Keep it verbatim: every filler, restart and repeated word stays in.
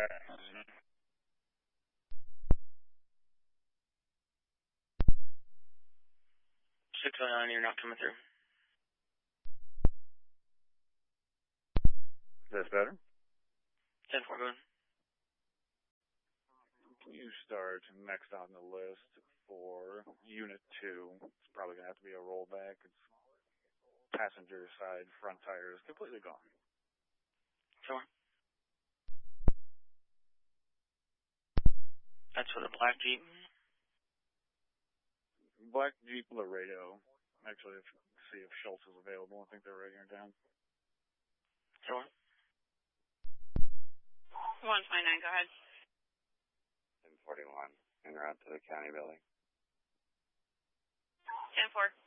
six oh nine, you're not coming through. Is this better? ten four, go ahead. Can you start next on the list for Unit two? It's probably going to have to be a rollback. It's passenger side front tire is completely gone. Sure. That's for the black Jeep. Black Jeep Laredo. Actually, if, see if Schultz is available. I think they're writing her down. Sure. one twenty-nine, go ahead. ten forty-one, en route to the county building. ten four.